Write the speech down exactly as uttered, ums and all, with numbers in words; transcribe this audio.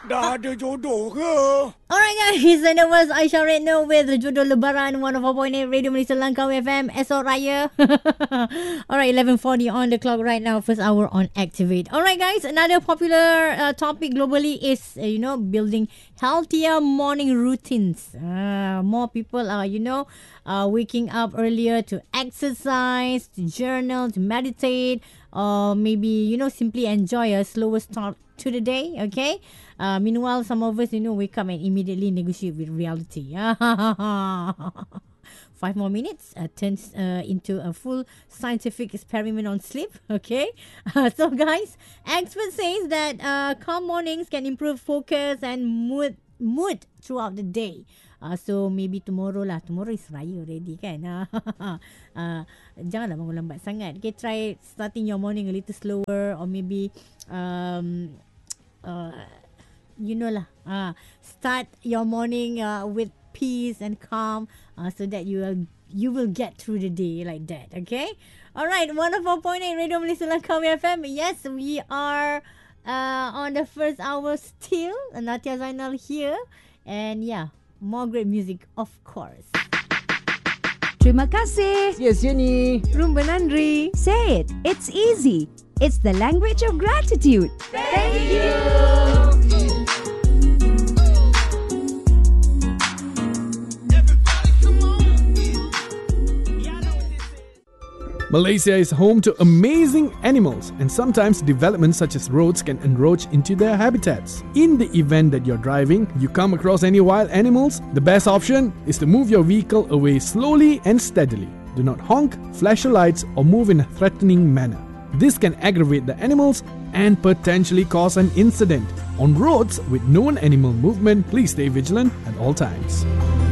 Dah ada jodoh ke? Alright guys, and that was Aisyah Redno with Jodoh Lebaran, one oh four point eight Radio Malaysia Langkawi F M, Esok Raya. Alright, eleven forty on the clock right now, first hour on Activate. Alright guys, another popular uh, topic globally is, uh, you know, building healthier morning routines. Uh, more people are, you know, uh, waking up earlier to exercise, to journal, to meditate, or maybe, you know, simply enjoy a slower start to the day, okay? Uh, meanwhile, some of us, you know, wake up and immediately negotiate with reality. Five more minutes uh, turns uh, into a full scientific experiment on sleep, okay? Uh, so, guys, experts say that uh, calm mornings can improve focus and mood mood throughout the day. Uh, so maybe tomorrow lah. Tomorrow is Raya already kan. uh, janganlah bangun lambat sangat. Okay, try starting your morning a little slower, or maybe um, uh, you know lah. Uh, start your morning uh, with peace and calm, uh, so that you will you will get through the day like that. Okay. All right. one oh four point eight Radio Malaysia Langkawi F M. Yes, we are uh, on the first hour still. Natia Zainal here, and yeah. More great music, of course. Terima kasih. Yes, Jenny. Rumba Nandri. Say it. It's easy. It's the language of gratitude. Thank you. Malaysia is home to amazing animals, and sometimes developments such as roads can encroach into their habitats. In the event that you're driving, you come across any wild animals, the best option is to move your vehicle away slowly and steadily. Do not honk, flash your lights, or move in a threatening manner. This can aggravate the animals and potentially cause an incident. On roads with known animal movement, please stay vigilant at all times.